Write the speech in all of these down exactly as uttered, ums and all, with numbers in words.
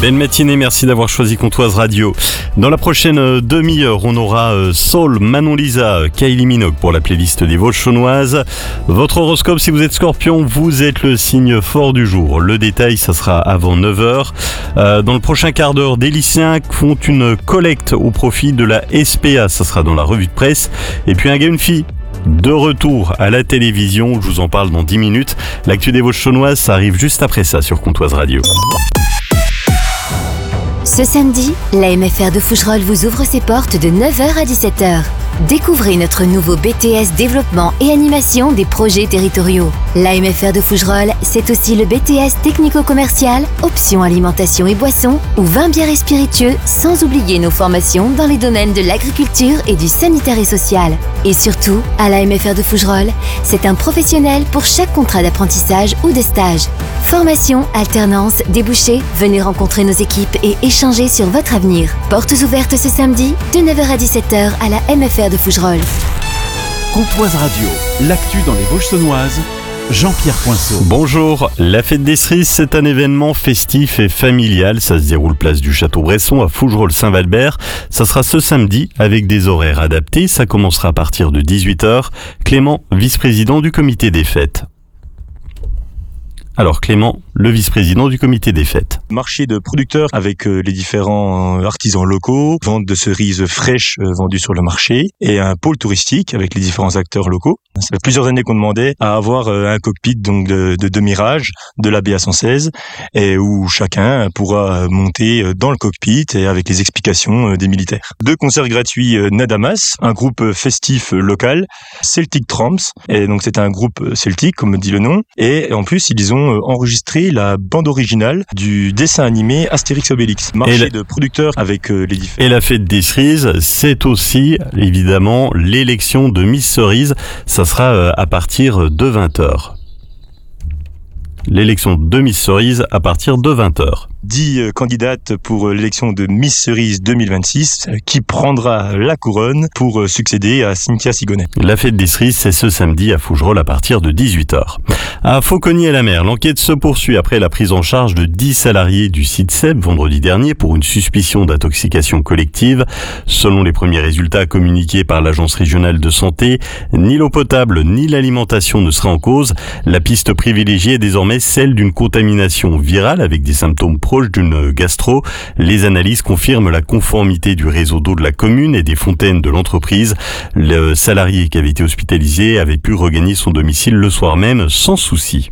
Belle matinée, merci d'avoir choisi Comtoise Radio. Dans la prochaine demi-heure, on aura Saul, Manon Lisa, Kylie Minogue pour la playlist des Vosges chaunoises. Votre horoscope, si vous êtes Scorpion, vous êtes le signe fort du jour. Le détail, ça sera avant neuf heures. Euh, dans le prochain quart d'heure, des lycéens font une collecte au profit de la S P A. Ça sera dans la revue de presse. Et puis un gars, une fille. De retour à la télévision, je vous en parle dans dix minutes. L'actu des Vosges chaunoises, ça arrive juste après ça sur Comtoise Radio. Ce samedi, la M F R de Fougerolles vous ouvre ses portes de neuf heures à dix-sept heures. Découvrez notre nouveau B T S développement et animation des projets territoriaux. L'A M F R de Fougerolles, c'est aussi le B T S technico-commercial, option alimentation et boissons, ou vin, bière et spiritueux, sans oublier nos formations dans les domaines de l'agriculture et du sanitaire et social. Et surtout, à l'A M F R de Fougerolles, c'est un professionnel pour chaque contrat d'apprentissage ou de stage. Formation, alternance, débouchés, venez rencontrer nos équipes et échanger sur votre avenir. Portes ouvertes ce samedi, de neuf heures à dix-sept heures à la M F R de Fougerolles. Comtoise Radio, l'actu dans les Vosges chaunoises, Jean-Pierre Poinceau. Bonjour, la fête des cerises, c'est un événement festif et familial. Ça se déroule place du Château-Bresson à Fougerolles-Saint-Valbert. Ça sera ce samedi avec des horaires adaptés. Ça commencera à partir de dix-huit heures. Clément, vice-président du comité des fêtes. Alors Clément, le vice-président du comité des fêtes. Marché de producteurs avec euh, les différents artisans locaux, vente de cerises fraîches euh, vendues sur le marché et un pôle touristique avec les différents acteurs locaux. Ça fait plusieurs années qu'on demandait à avoir euh, un cockpit donc de, de demi-rage de la B A cent seize et où chacun pourra monter dans le cockpit et avec les explications euh, des militaires. Deux concerts gratuits euh, Nadamas, un groupe festif local, Celtic Tramps, et donc c'est un groupe celtique comme dit le nom, et en plus ils ont enregistré la bande originale du dessin animé Astérix Obélix. Marché la... de producteurs avec euh, les différents... Et la fête des cerises, c'est aussi évidemment l'élection de Miss Cerise. Ça sera euh, à partir de vingt heures. L'élection de Miss Cerise à partir de vingt heures. dix candidates pour l'élection de Miss Cerise deux mille vingt-six qui prendra la couronne pour succéder à Cynthia Sigonnet. La fête des cerises, c'est ce samedi à Fougerolles à partir de dix-huit heures. À Fauconnier-la-Mer, l'enquête se poursuit après la prise en charge de dix salariés du site S E B vendredi dernier pour une suspicion d'intoxication collective. Selon les premiers résultats communiqués par l'Agence régionale de santé, ni l'eau potable ni l'alimentation ne sera en cause. La piste privilégiée est désormais celle d'une contamination virale avec des symptômes proche d'une gastro. Les analyses confirment la conformité du réseau d'eau de la commune et des fontaines de l'entreprise. Le salarié qui avait été hospitalisé avait pu regagner son domicile le soir même sans souci.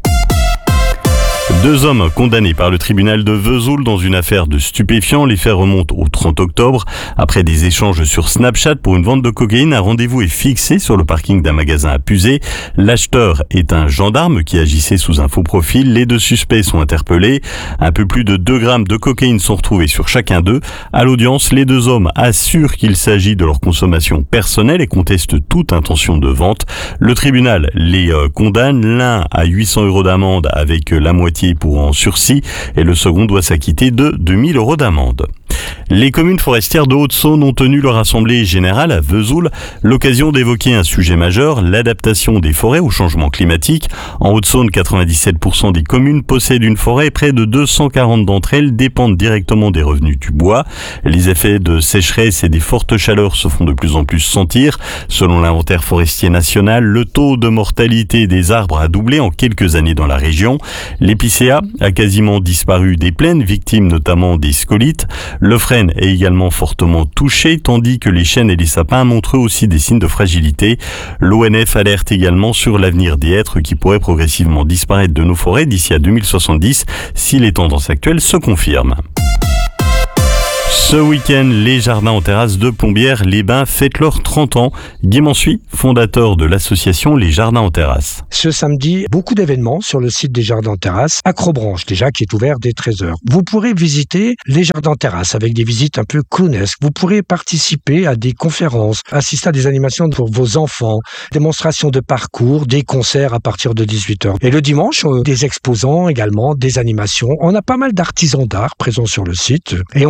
Deux hommes condamnés par le tribunal de Vesoul dans une affaire de stupéfiants. Les faits remontent au trente octobre. Après des échanges sur Snapchat pour une vente de cocaïne, un rendez-vous est fixé sur le parking d'un magasin à Puzet. L'acheteur est un gendarme qui agissait sous un faux profil. Les deux suspects sont interpellés. Un peu plus de deux grammes de cocaïne sont retrouvés sur chacun d'eux. À l'audience, les deux hommes assurent qu'il s'agit de leur consommation personnelle et contestent toute intention de vente. Le tribunal les condamne, l'un à huit cents euros d'amende avec la moitié pour en sursis et le second doit s'acquitter de deux mille euros d'amende. Les communes forestières de Haute-Saône ont tenu leur assemblée générale à Vesoul, l'occasion d'évoquer un sujet majeur, l'adaptation des forêts au changement climatique. En Haute-Saône, quatre-vingt-dix-sept pour cent des communes possèdent une forêt et près de deux cent quarante d'entre elles dépendent directement des revenus du bois. Les effets de sécheresse et des fortes chaleurs se font de plus en plus sentir. Selon l'inventaire forestier national, le taux de mortalité des arbres a doublé en quelques années dans la région. L'épicéa a quasiment disparu des plaines, victime notamment des scolytes. Le frêne est également fortement touché, tandis que les chênes et les sapins montrent eux aussi des signes de fragilité. L'O N F alerte également sur l'avenir des hêtres qui pourraient progressivement disparaître de nos forêts d'ici à deux mille soixante-dix si les tendances actuelles se confirment. Ce week-end, les jardins en terrasse de Plombières-les-Bains fêtent leurs trente ans. Guy Mansuy, fondateur de l'association Les Jardins en terrasse. Ce samedi, beaucoup d'événements sur le site des Jardins en terrasse, Acrobranche déjà, qui est ouvert dès treize heures. Vous pourrez visiter les Jardins en terrasse avec des visites un peu clownesques. Vous pourrez participer à des conférences, assister à des animations pour vos enfants, démonstrations de parcours, des concerts à partir de dix-huit heures. Et le dimanche, des exposants également, des animations. On a pas mal d'artisans d'art présents sur le site et on clôturera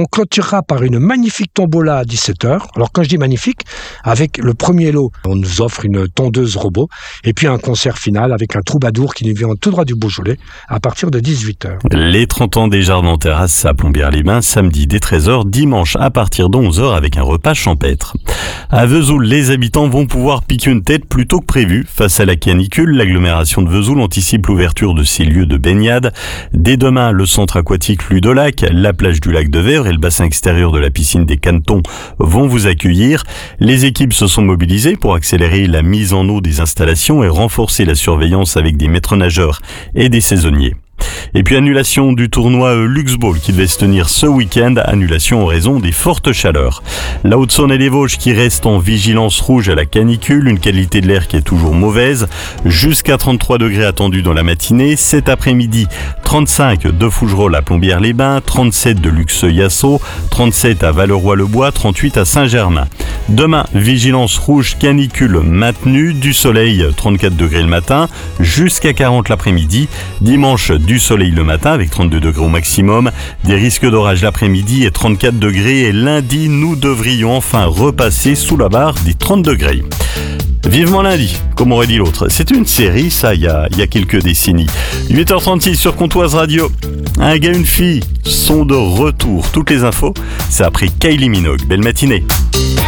débutera par une magnifique tombola à dix-sept heures. Alors quand je dis magnifique, avec le premier lot, on nous offre une tondeuse robot et puis un concert final avec un troubadour qui nous vient tout droit du Beaujolais à partir de dix-huit heures. Les trente ans des Jardins Terrasse à Plombières-les-Bains, samedi dès treize heures, dimanche à partir de onze heures avec un repas champêtre. À Vesoul, les habitants vont pouvoir piquer une tête plus tôt que prévu. Face à la canicule, l'agglomération de Vesoul anticipe l'ouverture de ses lieux de baignade. Dès demain, le centre aquatique Ludolac, la plage du lac de Vèvre et le bassin extérieur de la piscine des Cantons vont vous accueillir. Les équipes se sont mobilisées pour accélérer la mise en eau des installations et renforcer la surveillance avec des maîtres nageurs et des saisonniers. Et puis annulation du tournoi Luxball qui devait se tenir ce week-end, annulation en raison des fortes chaleurs. La Haute-Saône et les Vosges qui restent en vigilance rouge à la canicule, une qualité de l'air qui est toujours mauvaise, jusqu'à trente-trois degrés attendus dans la matinée. Cet après-midi, trente-cinq de Fougerolles à Plombières-les-Bains, trente-sept de Luxeuil-Yassau, trente-sept à Valleroy-le-Bois, trente-huit à Saint-Germain. Demain, vigilance rouge canicule maintenue, du soleil trente-quatre degrés le matin, jusqu'à quarante l'après-midi. Dimanche, du soleil le matin avec trente-deux degrés au maximum, des risques d'orage l'après-midi et trente-quatre degrés. Et lundi, nous devrions enfin repasser sous la barre des trente degrés. Vivement lundi, comme aurait dit l'autre. C'était une série, ça, il y a, il y a quelques décennies. huit heures trente-six sur Comtoise Radio. Un gars, une fille sont de retour. Toutes les infos, c'est après Kylie Minogue. Belle matinée.